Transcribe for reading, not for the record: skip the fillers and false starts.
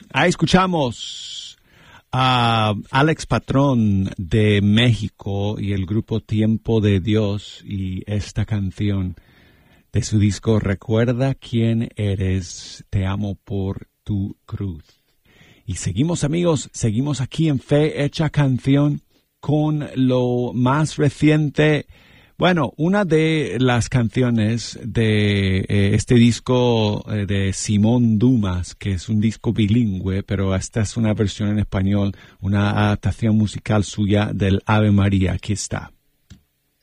Ahí escuchamos a Alex Patrón de México y el grupo Tiempo de Dios y esta canción de su disco Recuerda quién eres, te amo por tu cruz. Y seguimos, amigos, seguimos aquí en Fe Hecha Canción con lo más reciente. Bueno, una de las canciones de este disco de Simón Dumas, que es un disco bilingüe, pero esta es una versión en español, una adaptación musical suya del Ave María. Aquí está.